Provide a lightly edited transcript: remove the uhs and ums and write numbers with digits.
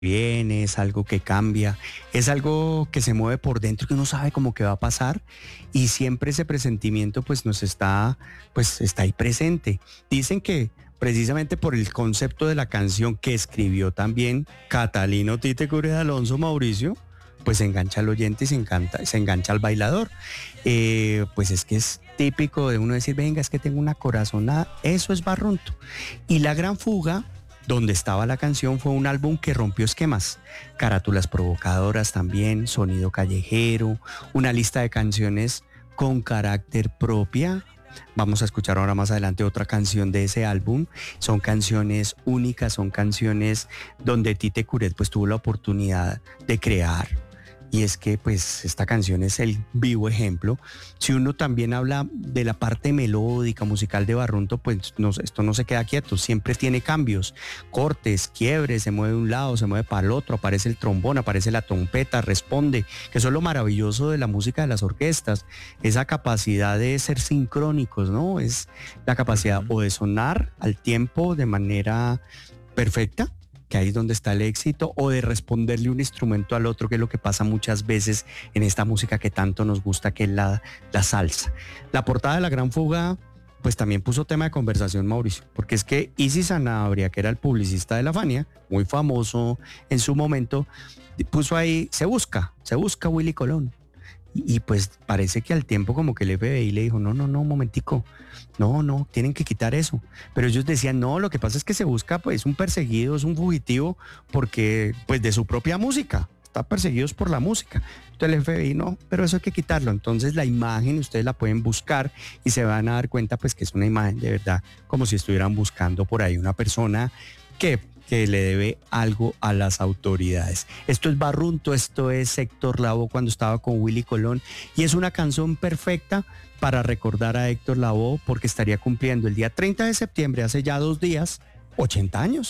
viene, es algo que cambia, es algo que se mueve por dentro, que uno sabe cómo que va a pasar y siempre ese presentimiento pues está ahí presente. Dicen que precisamente por el concepto de la canción que escribió también Catalino Tite Cure de Alonso Mauricio, pues se engancha al oyente y se engancha al bailador. Pues es que es típico de uno decir, venga, es que tengo una corazonada, eso es Barrunto. Y La Gran Fuga, donde estaba la canción, fue un álbum que rompió esquemas, carátulas provocadoras también, sonido callejero, una lista de canciones con carácter propia. Vamos a escuchar ahora más adelante otra canción de ese álbum. Son canciones únicas, son canciones donde Tite Curet pues tuvo la oportunidad de crear. Y es que pues esta canción es el vivo ejemplo. Si uno también habla de la parte melódica, musical de Barrunto, pues no, esto no se queda quieto, siempre tiene cambios, cortes, quiebres, se mueve de un lado, se mueve para el otro, aparece el trombón, aparece la trompeta, responde, que eso es lo maravilloso de la música de las orquestas, esa capacidad de ser sincrónicos, ¿no? Es la capacidad o de sonar al tiempo de manera perfecta, que ahí es donde está el éxito, o de responderle un instrumento al otro, que es lo que pasa muchas veces en esta música que tanto nos gusta, que es la salsa. La portada de La Gran Fuga, pues también puso tema de conversación, Mauricio, porque es que Isis Sanabria, que era el publicista de la Fania, muy famoso en su momento, puso ahí, se busca Willy Colón. Y pues parece que al tiempo como que el FBI le dijo, no, un momentico, no, tienen que quitar eso. Pero ellos decían, no, lo que pasa es que se busca pues un perseguido, es un fugitivo, porque pues de su propia música, está perseguidos por la música. Entonces el FBI, no, pero eso hay que quitarlo. Entonces la imagen ustedes la pueden buscar y se van a dar cuenta pues que es una imagen de verdad, como si estuvieran buscando por ahí una persona que le debe algo a las autoridades. Esto es Barrunto, esto es Héctor Lavoe cuando estaba con Willy Colón y es una canción perfecta para recordar a Héctor Lavoe porque estaría cumpliendo el día 30 de septiembre, hace ya 2 días, 80 años.